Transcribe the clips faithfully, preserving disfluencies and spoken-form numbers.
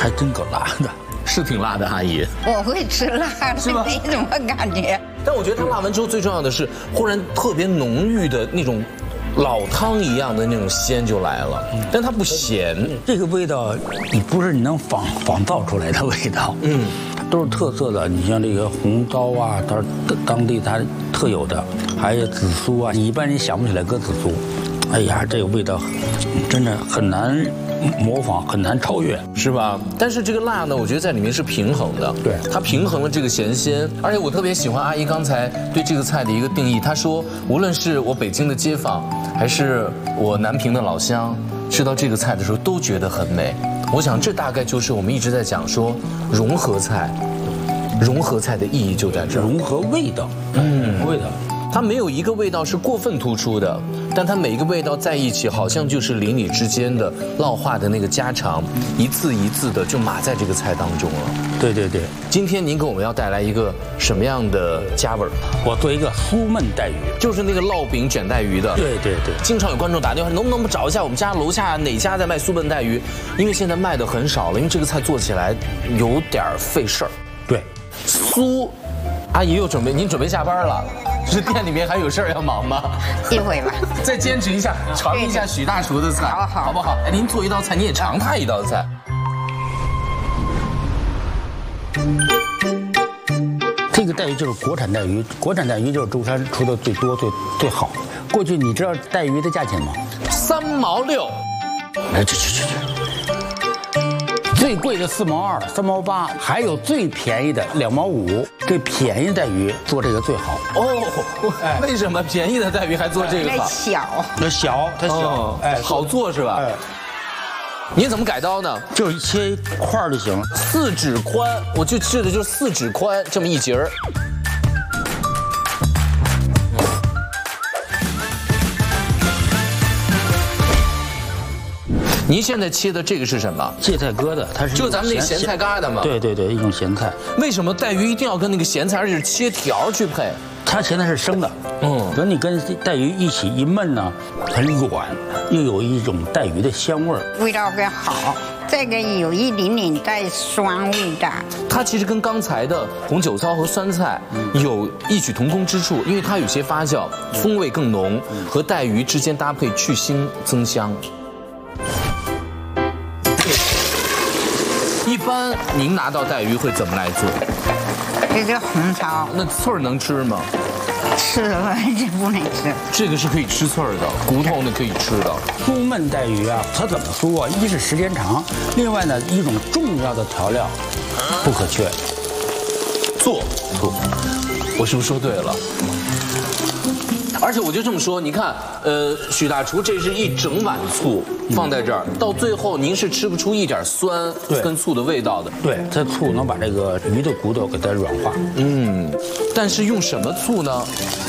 还真够辣的， 是挺辣的，阿姨。 我会吃辣， 是吧？ 没什么感觉。 但我觉得它辣完之后，最重要的是，忽然特别浓郁的那种老汤一样的那种鲜就来了，但它不咸。 这个味道，你不是你能仿仿造出来的味道，嗯，都是特色的。你像这个红糟啊，它是当地它特有的，还有紫苏啊，你一般人想不起来搁紫苏。哎呀，这个味道真的很难模仿，很难超越， 是吧？但是这个辣呢，我觉得在里面是平衡的， 对， 它平衡了这个咸鲜。而且我特别喜欢阿姨刚才对这个菜的一个定义，她说，无论是我北京的街坊，还是我南平的老乡，吃到这个菜的时候都觉得很美。我想这大概就是我们一直在讲说融合菜，融合菜的意义就在这儿， 融合味道，嗯，味道。 它没有一个味道是过分突出的，但它每一个味道在一起，好像就是邻里之间的烙化的那个家常，一字一字的就码在这个菜当中了。 对对对， 今天您给我们要带来一个什么样的家味儿？ 我做一个酥焖带鱼， 就是那个烙饼卷带鱼的。 对对对， 经常有观众打电话，能不能找一下我们家楼下哪家在卖酥焖带鱼？因为现在卖的很少了，因为这个菜做起来有点费事儿。 对， 酥，阿姨又准备，您准备下班了？是店里面还有事儿要忙吗？ 一会吧。 再坚持一下，尝一下许大厨的菜， 好好， 好不好？哎，您做一道菜，你也尝他一道菜。 这个带鱼就是国产带鱼，国产带鱼就是舟山出的最多、最最好。过去你知道带鱼的价钱吗？ 三毛六。 哎，去去去去。最贵的四毛二、三毛八，还有最便宜的两毛五。这便宜的带鱼做这个最好。 哦，哎，为什么便宜的带鱼还做这个好？ 小， 它小，它小， 哦、哎，好做是吧？哎，你怎么改刀呢？ 就是切一块儿就行了， 四指宽，我就吃的就是四指宽这么一截儿。您现在切的这个是什么？ 芥菜疙瘩，它是就咱们那个咸菜疙瘩嘛。 对对对，一种咸菜。 为什么带鱼一定要跟那个咸菜，而且是切条去配？ 它咸菜是生的，嗯，等你跟带鱼一起一焖呢，很软，又有一种带鱼的香味儿， 味道更好。这个有一点点带酸味的。 它其实跟刚才的红酒糟和酸菜有异曲同工之处，因为它有些发酵，风味更浓，和带鱼之间搭配去腥增香。一般您拿到带鱼会怎么来做？ 这个红烧， 那刺儿能吃吗？ 吃了就不能吃。 这个是可以吃刺儿的，骨头呢可以吃的。 酥焖带鱼啊，它怎么酥啊？一是时间长，另外呢一种重要的调料不可缺， 做醋。我是不是说对了？而且我就这么说，你看，呃，许大厨这是一整碗醋放在这儿，到最后您是吃不出一点酸跟醋的味道的。 对，这醋能把这个鱼的骨头给它软化。 嗯，但是用什么醋呢？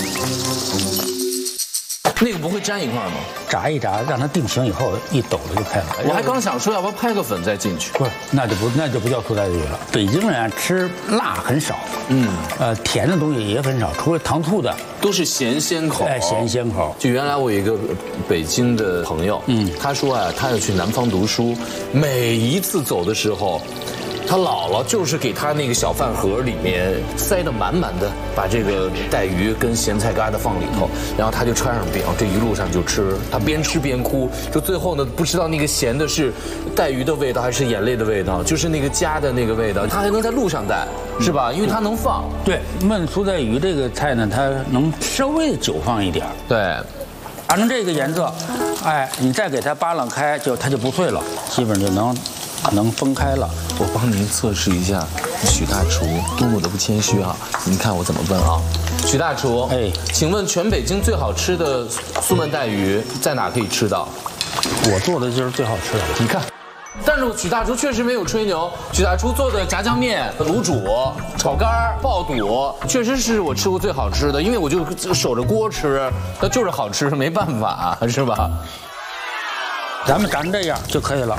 那个不会粘一块吗？ 炸一炸，让它定型以后，一抖了就开了。 我还刚想说，要不要拍个粉再进去？ 不是，那就不那就不叫醋带鱼了。北京人吃辣很少，嗯，呃，甜的东西也很少，除了糖醋的， 都是咸鲜口。 哎，咸鲜口。 就原来我有一个北京的朋友，嗯，他说啊，他要去南方读书，每一次走的时候。他姥姥就是给他那个小饭盒里面塞得满满的，把这个带鱼跟咸菜疙瘩放里头，然后他就穿上饼，这一路上就吃。他边吃边哭，就最后呢不知道那个咸的是带鱼的味道还是眼泪的味道，就是那个家的那个味道。他还能在路上带，是吧？因为它能放。 对，焖酥带鱼这个菜呢，它能稍微久放一点。 对， 炸成这个颜色，哎，你再给它扒拉开，就它就不脆了，基本就能。能分开了， 我帮您测试一下许大厨多么的不谦虚啊！您看我怎么问啊？许大厨，哎，请问全北京最好吃的酥焖带鱼在哪可以吃到？ 我做的就是最好吃的， 你看。但是许大厨确实没有吹牛，许大厨做的炸酱面、卤煮、炒肝、爆肚，确实是我吃过最好吃的，因为我就守着锅吃，那就是好吃，没办法，是吧？ 咱们炸成这样就可以了。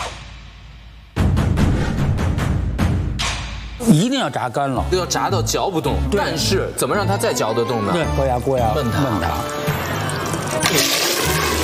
一定要炸干了， 要炸到嚼不动。但是怎么让它再嚼得动呢？ 对，高压锅呀， 焖它。 焖它。